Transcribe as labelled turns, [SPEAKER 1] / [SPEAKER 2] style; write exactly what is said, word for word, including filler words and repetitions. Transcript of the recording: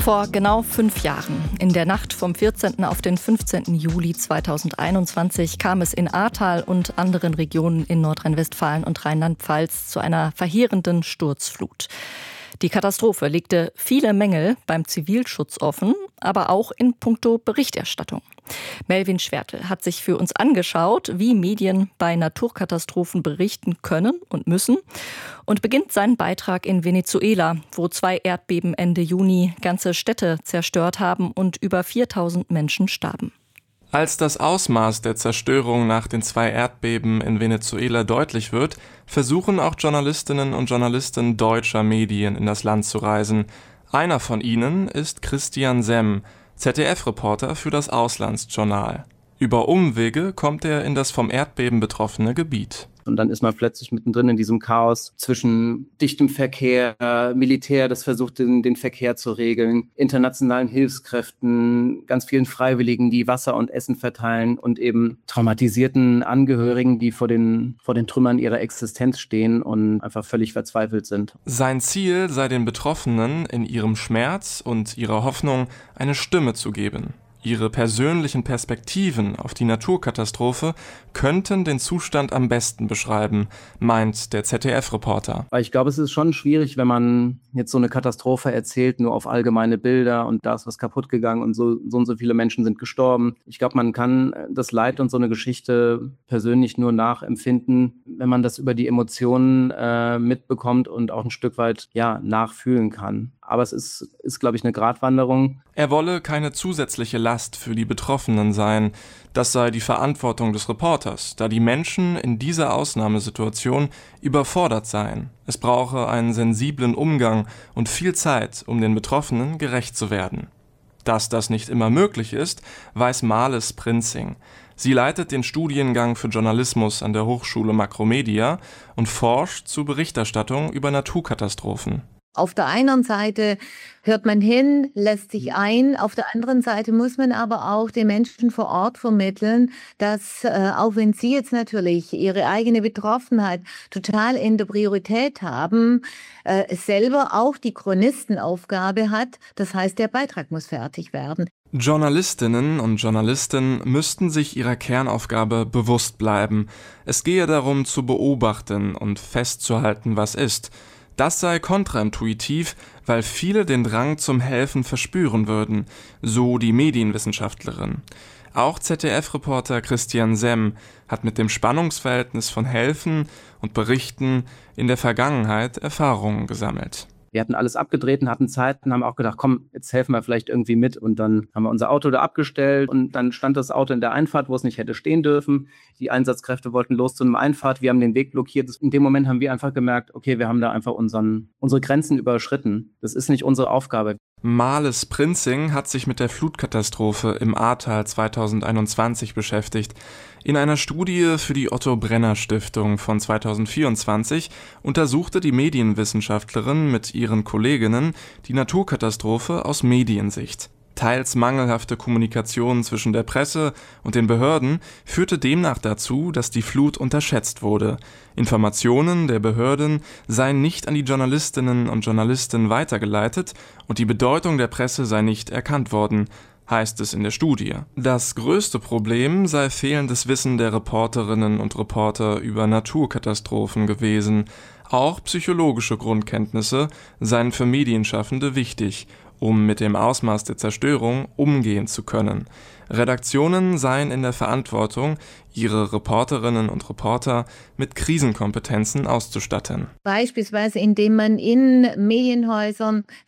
[SPEAKER 1] Vor genau fünf Jahren, in der Nacht vom vierzehnten auf den fünfzehnten Juli zweitausendeinundzwanzig, kam es in Ahrtal und anderen Regionen in Nordrhein-Westfalen und Rheinland-Pfalz zu einer verheerenden Sturzflut. Die Katastrophe legte viele Mängel beim Zivilschutz offen, aber auch in puncto Berichterstattung. Melvin Schwertl hat sich für uns angeschaut, wie Medien bei Naturkatastrophen berichten können und müssen, und beginnt seinen Beitrag in Venezuela, wo zwei Erdbeben Ende Juni ganze Städte zerstört haben und über viertausend Menschen starben.
[SPEAKER 2] Als das Ausmaß der Zerstörung nach den zwei Erdbeben in Venezuela deutlich wird, versuchen auch Journalistinnen und Journalisten deutscher Medien in das Land zu reisen. Einer von ihnen ist Christian Semm, Z D F-Reporter für das Auslandsjournal. Über Umwege kommt er in das vom Erdbeben betroffene Gebiet.
[SPEAKER 3] Und dann ist man plötzlich mittendrin in diesem Chaos zwischen dichtem Verkehr, Militär, das versucht, den, den Verkehr zu regeln, internationalen Hilfskräften, ganz vielen Freiwilligen, die Wasser und Essen verteilen und eben traumatisierten Angehörigen, die vor den, vor den Trümmern ihrer Existenz stehen und einfach völlig verzweifelt sind.
[SPEAKER 2] Sein Ziel sei den Betroffenen in ihrem Schmerz und ihrer Hoffnung eine Stimme zu geben. Ihre persönlichen Perspektiven auf die Naturkatastrophe könnten den Zustand am besten beschreiben, meint der Z D F-Reporter.
[SPEAKER 3] Weil ich glaube, es ist schon schwierig, wenn man jetzt so eine Katastrophe erzählt, nur auf allgemeine Bilder und da ist was kaputt gegangen und so, so und so viele Menschen sind gestorben. Ich glaube, man kann das Leid und so eine Geschichte persönlich nur nachempfinden, wenn man das über die Emotionen äh, mitbekommt und auch ein Stück weit ja nachfühlen kann. Aber es ist, ist, glaube ich, eine Gratwanderung.
[SPEAKER 2] Er wolle keine zusätzliche Last für die Betroffenen sein. Das sei die Verantwortung des Reporters, da die Menschen in dieser Ausnahmesituation überfordert seien. Es brauche einen sensiblen Umgang und viel Zeit, um den Betroffenen gerecht zu werden. Dass das nicht immer möglich ist, weiß Marles Prinzing. Sie leitet den Studiengang für Journalismus an der Hochschule Makromedia und forscht zur Berichterstattung über Naturkatastrophen.
[SPEAKER 4] Auf der einen Seite hört man hin, lässt sich ein, auf der anderen Seite muss man aber auch den Menschen vor Ort vermitteln, dass äh, auch wenn sie jetzt natürlich ihre eigene Betroffenheit total in der Priorität haben, äh, es selber auch die Chronistenaufgabe hat, das heißt, der Beitrag muss fertig werden.
[SPEAKER 2] Journalistinnen und Journalisten müssten sich ihrer Kernaufgabe bewusst bleiben. Es gehe darum, zu beobachten und festzuhalten, was ist. Das sei kontraintuitiv, weil viele den Drang zum Helfen verspüren würden, so die Medienwissenschaftlerin. Auch Z D F-Reporter Christian Semm hat mit dem Spannungsverhältnis von Helfen und Berichten in der Vergangenheit Erfahrungen gesammelt.
[SPEAKER 3] Wir hatten alles abgedreht und hatten Zeit und haben auch gedacht, komm, jetzt helfen wir vielleicht irgendwie mit. Und dann haben wir unser Auto da abgestellt und dann stand das Auto in der Einfahrt, wo es nicht hätte stehen dürfen. Die Einsatzkräfte wollten los zu einem Einfahrt, wir haben den Weg blockiert. In dem Moment haben wir einfach gemerkt, okay, wir haben da einfach unseren, unsere Grenzen überschritten. Das ist nicht unsere Aufgabe.
[SPEAKER 2] Marles Prinzing hat sich mit der Flutkatastrophe im Ahrtal zweitausendeinundzwanzig beschäftigt. In einer Studie für die Otto-Brenner-Stiftung von zweitausendvierundzwanzig untersuchte die Medienwissenschaftlerin mit ihren Kolleginnen die Naturkatastrophe aus Mediensicht. Teils mangelhafte Kommunikation zwischen der Presse und den Behörden führte demnach dazu, dass die Flut unterschätzt wurde. Informationen der Behörden seien nicht an die Journalistinnen und Journalisten weitergeleitet und die Bedeutung der Presse sei nicht erkannt worden, heißt es in der Studie. Das größte Problem sei fehlendes Wissen der Reporterinnen und Reporter über Naturkatastrophen gewesen. Auch psychologische Grundkenntnisse seien für Medienschaffende wichtig, um mit dem Ausmaß der Zerstörung umgehen zu können. Redaktionen seien in der Verantwortung, ihre Reporterinnen und Reporter mit Krisenkompetenzen auszustatten.
[SPEAKER 4] Beispielsweise indem man in Medienhäusern